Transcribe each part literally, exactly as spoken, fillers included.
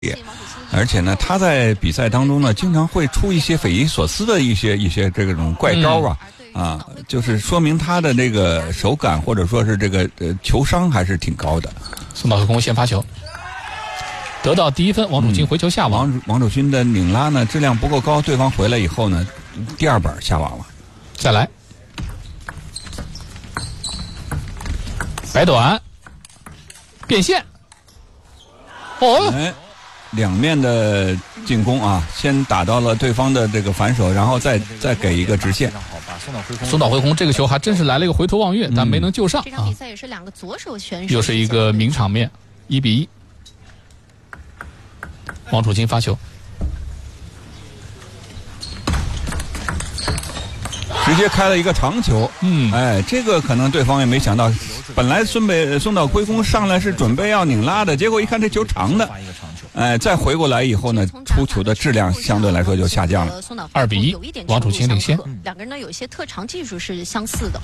而且呢，他在比赛当中呢，经常会出一些匪夷所思的一些一些这种怪招啊、嗯、啊，就是说明他的这个手感或者说是这个呃球商还是挺高的。 松岛惠空先发球，得到第一分，王楚钦回球下网。 嗯、王王楚钦的拧拉呢质量不够高，对方回来以后呢，第二板下网了。 再来，摆短，变线。哦。 哎两面的进攻啊，先打到了对方的这个反手，然后再再给一个直线。 松岛惠空这个球还真是来了一个回头望月，嗯、但没能救上。 这场比赛也是两个左手选手， 又是一个名场面，一比一。王楚钦发球， 直接开了一个长球。 嗯， 哎，这个可能对方也没想到，本来孙北松岛惠空上来是准备要拧拉的，结果一看这球长的。哎，再回过来以后呢，出球的质量相对来说就下降了。 二比一，王楚钦领先。 两个人呢有一些特长技术是相似的。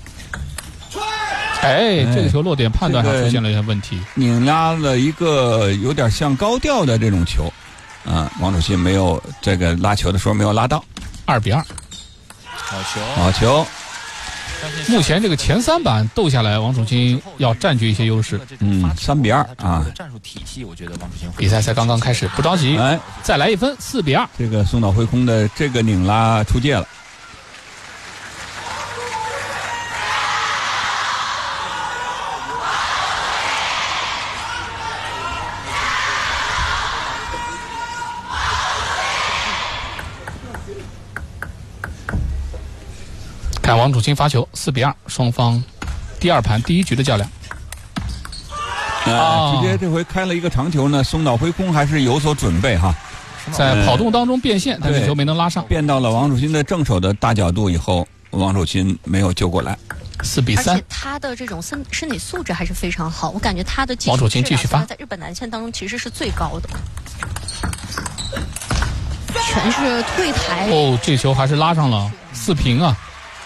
哎，这个球落点判断上出现了一些问题， 拧拉了一个有点像高调的这种球，啊，王楚钦没有这个拉球的时候没有拉到。 二比二， 好球， 好球。 目前这个前三板斗下来，王楚钦要占据一些优势。 嗯，三比二啊。 战术体系，我觉得王楚钦比赛才刚刚开始，不着急， 哎， 再来一分，四比二。 这个松岛惠空的这个拧拉出界了。 看王楚钦发球，四比二，双方第二盘第一局的较量。 啊，直接这回开了一个长球呢，松岛惠空还是有所准备哈， 在跑动当中变线，但是球没能拉上， 变到了王楚钦的正手的大角度以后，王楚钦没有救过来， 四比三。 而且他的这种身身体素质还是非常好，我感觉他的技术王楚钦继续发， 在日本男线当中其实是最高的，全是退台。 哦，这球还是拉上了，四平啊。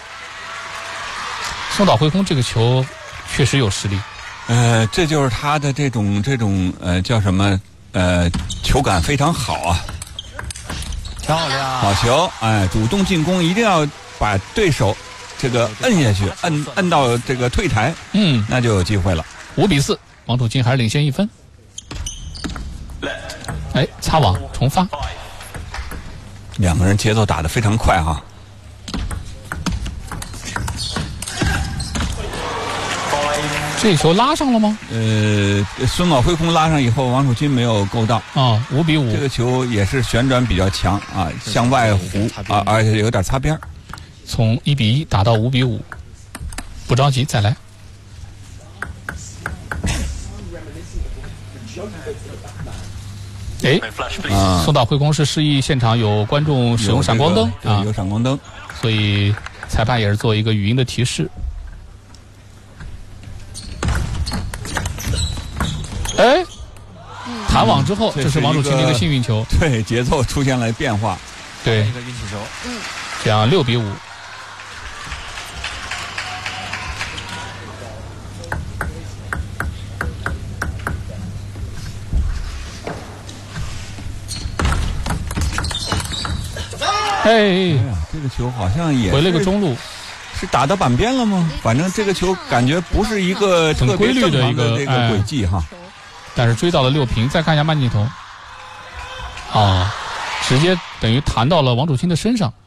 松岛惠空这个球确实有实力， 呃，这就是他的这种这种呃叫什么呃球感非常好啊， 漂亮， 好球，哎，主动进攻一定要把对手这个摁下去，摁摁到这个退台， 嗯， 那就有机会了。 五比四，王楚钦还是领先一分。哎，擦网重发， 两个人节奏打得非常快哈。 这球拉上了吗？ 呃，松岛惠空拉上以后，王楚钦没有够到啊，五比五。 这个球也是旋转比较强啊，向外弧啊，而且有点擦边。 从一比一打到五比五，不着急，再来。哎，啊，松岛惠空是示意现场有观众使用闪光灯啊，有闪光灯， 所以裁判也是做一个语音的提示。哎，弹网之后， 嗯、 这是王楚钦的一个幸运球。 对，节奏出现了变化。 对， 一个运气球。 嗯， 这样六比五。哎，哎呀，这个球好像也回了个中路。 是打到板边了吗？反正这个球感觉不是一个很规律的一个这个轨迹哈。 但是追到了六平，再看一下慢镜头，啊，直接等于弹到了王楚钦的身上，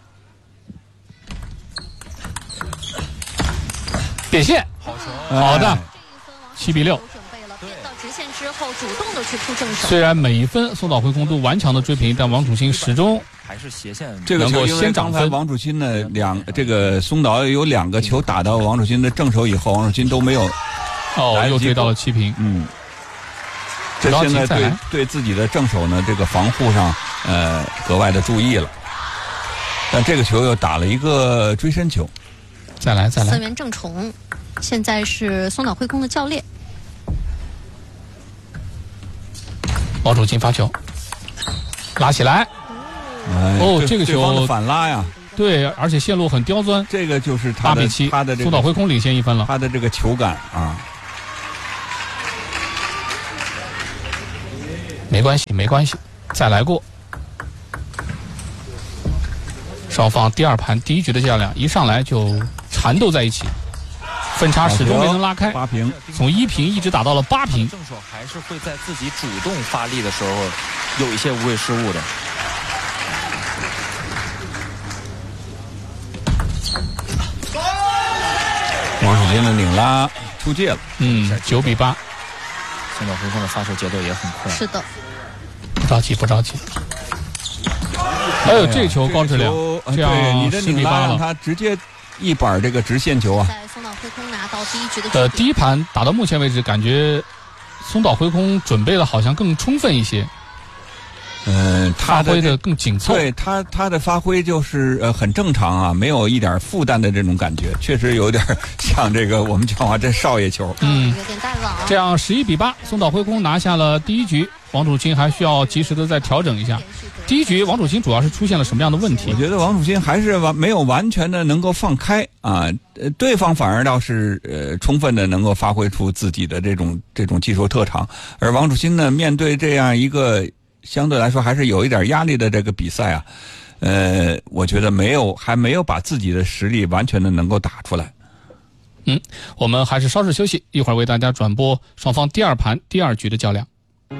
变线，好的，七比六。 到直线之后，主动的去扑正手。 虽然每一分松岛惠空都顽强的追平，但王楚钦始终还是斜线这个球先涨分。 王楚钦呢，两这个松岛有两个球打到王楚钦的正手以后，王楚钦都没有。 哦，又追到了七平。 嗯。这现在对对自己的正手呢，这个防护上呃格外的注意了。但这个球又打了一个追身球。 再来再来。 森原正崇现在是松岛惠空的教练。 王楚钦发球，拉起来。 哎、 哦，这个球反拉呀。 对，而且线路很刁钻。 这个就是他的八比七， 他的这个松岛惠空领先一分了。 他的这个球感啊。 没问关系，没关系，再来过。双方第二盘第一局的较量，一上来就缠斗在一起，分差始终没能拉开， 八平， 从一平一直打到了八平。 正手还是会在自己主动发力的时候有一些无谓失误的。 王楚钦的拧拉出界了， 嗯，九比八。 松岛辉空的发球节奏也很快。 是的， 不着急，不着急。哎呦，这球高质量，这样你的拧拉让他直接一板这个直线球啊。 在松岛辉空拿到第一局的呃，第一盘打到目前为止，感觉松岛辉空准备的好像更充分一些。 嗯， 发挥的更紧凑， 对他他的发挥就是呃很正常啊，没有一点负担的这种感觉，确实有点像这个我们讲话这少爷球， 嗯， 有点带网。 这样十一比八，松岛辉空拿下了第一局，王楚钦还需要及时的再调整一下。第一局王楚钦主要是出现了什么样的问题？ 我觉得王楚钦还是完没有完全的能够放开啊，呃，对方反而倒是呃充分的能够发挥出自己的这种这种技术特长，而王楚钦呢，面对这样一个相对来说还是有一点压力的这个比赛啊，呃，我觉得没有还没有把自己的实力完全的能够打出来。 嗯，我们还是稍事休息，一会儿为大家转播双方第二盘第二局的较量。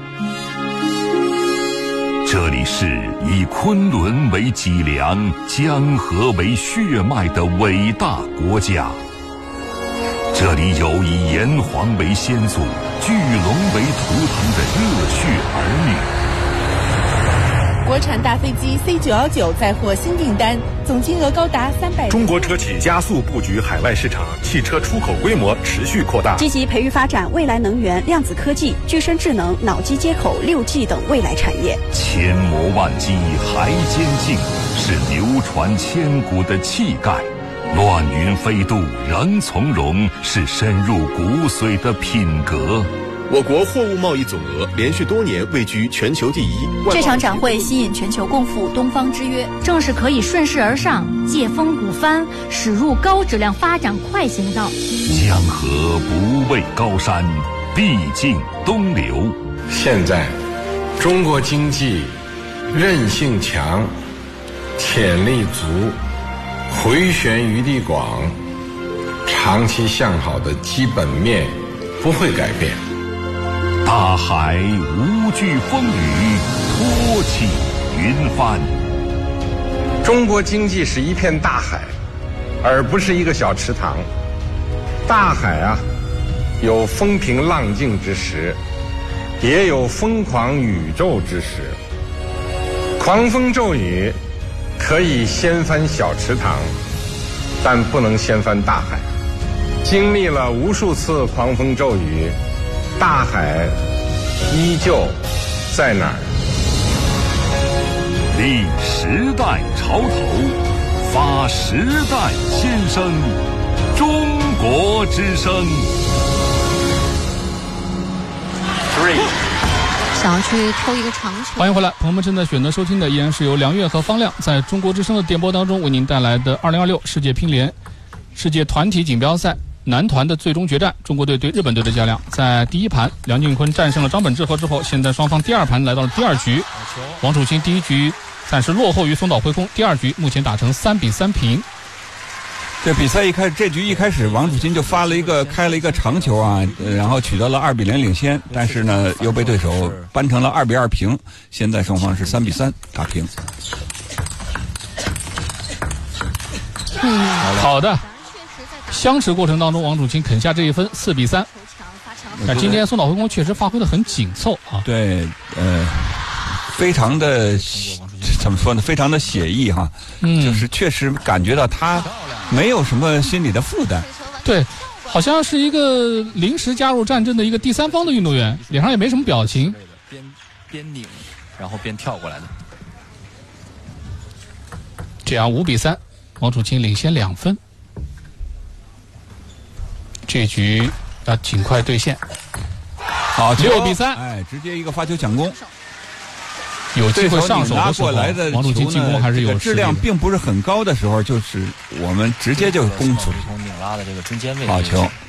这里是以昆仑为脊梁、江河为血脉的伟大国家。这里有以炎黄为先祖、巨龙为图腾的热血儿女。 国产大飞机 C 九一九再获新订单，总金额高达三百。 中国车企加速布局海外市场，汽车出口规模持续扩大， 积极培育发展未来能源、量子科技、具身智能、脑机接口、六 G 等未来产业。 千磨万击还坚劲，是流传千古的气概；乱云飞渡仍从容，是深入骨髓的品格。 我国货物贸易总额连续多年位居全球第一。 这场展会吸引全球共赴东方之约，正是可以顺势而上，借风鼓帆，驶入高质量发展快行道。 江河不畏高山，必经东流。 现在，中国经济韧性强，潜力足，回旋余地广，长期向好的基本面不会改变。 大海无惧风雨，托起云帆。 中国经济是一片大海，而不是一个小池塘。大海啊，有风平浪静之时，也有疯狂宇宙之时。狂风骤雨可以掀翻小池塘，但不能掀翻大海。经历了无数次狂风骤雨，大海依旧在那儿。 立时代潮头，发时代先声，中国之声。 想要去偷一个长球。 欢迎回来，朋友们正在选择收听的依然是由梁月和方亮在中国之声的电波当中为您带来的二零二六世界乒联世界团体锦标赛男团的最终决战，中国队对日本队的较量。在第一盘，梁靖昆战胜了张本智和之后，现在双方第二盘来到了第二局。王楚钦第一局暂时落后于松岛辉空，第二局目前打成三比三平。 这比赛一开始，这局一开始，王楚钦就发了一个开了一个长球啊，呃、然后取得了二比零领先，但是呢又被对手扳成了二比二平。现在双方是三比三打平。 嗯，好的。相持过程当中，王楚钦啃下这一分，四比三。但今天松岛辉空确实发挥得很紧凑啊。 对，呃，非常的怎么说呢？非常的写意哈。嗯，就是确实感觉到他没有什么心理的负担。 对，好像是一个临时加入战阵的一个第三方的运动员，脸上也没什么表情。 边边拧，然后边跳过来的。 这样五比三，王楚钦领先两分。这局要尽快兑现。 好， 六比三， 哎，直接一个发球抢攻， 有机会上手的时候， 过来的王楚钦进攻还是有实力的。 质量并不是很高的时候，就是我们直接就攻出去。 拧拉的这个中间位置， 好球。